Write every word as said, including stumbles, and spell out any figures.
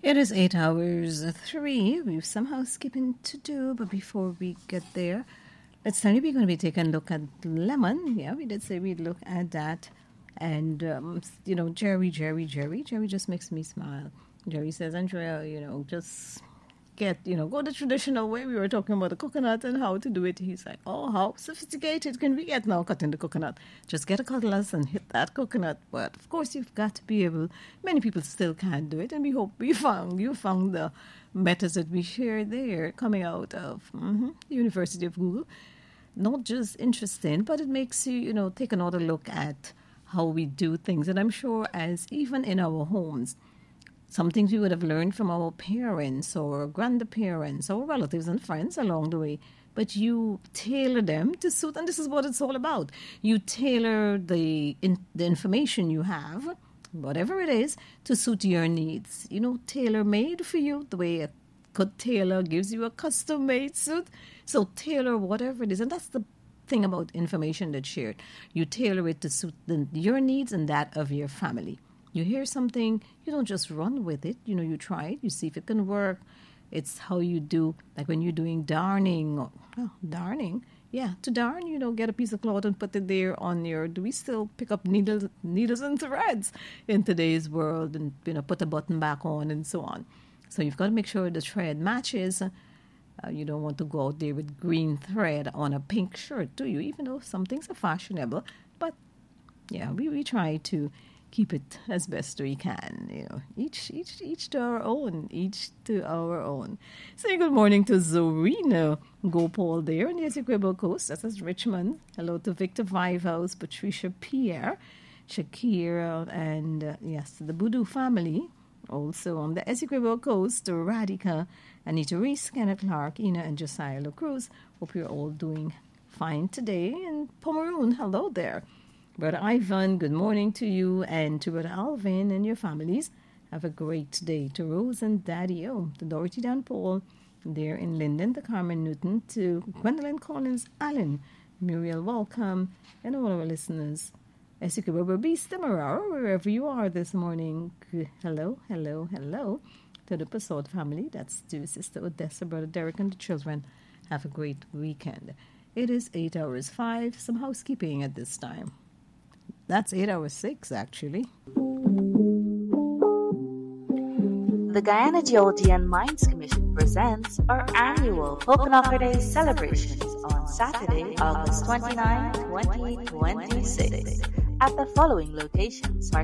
It is eight hours three. We've somehow skipping to do, but before we get there, let's tell you we're going to be taking a look at lemon. Yeah, we did say we'd look at that. And, um, you know, Jerry, Jerry, Jerry, Jerry just makes me smile. Jerry says, Andrea, you know, just get, you know, go the traditional way. We were talking about the coconut and how to do it. He's like, oh, how sophisticated can we get now cutting the coconut? Just get a cutlass and hit that coconut. But, of course, you've got to be able, many people still can't do it. And we hope we found, you found the methods that we share there coming out of mm-hmm, the University of Google. Not just interesting, but it makes you, you know, take another look at how we do things. And I'm sure as even in our homes, some things we would have learned from our parents or grandparents or relatives and friends along the way, but you tailor them to suit, and this is what it's all about. You tailor the in, the information you have, whatever it is, to suit your needs. You know, tailor-made for you, the way a good tailor gives you a custom-made suit. So tailor whatever it is, and that's the thing about information that's shared. You tailor it to suit the, your needs and that of your family. You hear something, you don't just run with it. You know, you try it, you see if it can work. It's how you do, like when you're doing darning. Or, oh, darning? Yeah, to darn, you know, get a piece of cloth and put it there on your, do we still pick up needles, needles and threads in today's world and, you know, put a button back on and so on. So you've got to make sure the thread matches. Uh, you don't want to go out there with green thread on a pink shirt, do you? Even though some things are fashionable. But, yeah, we, we try to keep it as best we can, you know, each each each to our own, each to our own. Saying good morning to Zorina Gopal there in the Essequibo Coast. That is Richmond. Hello to Victor Vivehouse, Patricia Pierre, Shakira, and uh, yes, the Boudou family. Also on the Essequibo Coast, Radhika, Anita Reese, Kenneth Clark, Ina, and Josiah LaCruz. Hope you're all doing fine today. And Pomeroon, hello there. Brother Ivan, good morning to you, and to Brother Alvin and your families. Have a great day. To Rose and Daddy O, to Dorothy Dan Paul, there in Linden, to Carmen Newton, to Gwendolyn Collins Allen, Muriel Welcome, and all our listeners. Essequibo Beast, Demerara, wherever you are this morning. Hello, hello, hello. To the Passot family, that's to Sister Odessa, Brother Derek, and the children. Have a great weekend. It is eight hours five, some housekeeping at this time. That's eight hours six, actually. The Guyana Geology and Mines Commission presents our annual Hokanaka Day celebrations on Saturday, August twenty-ninth, twenty twenty-six at the following locations.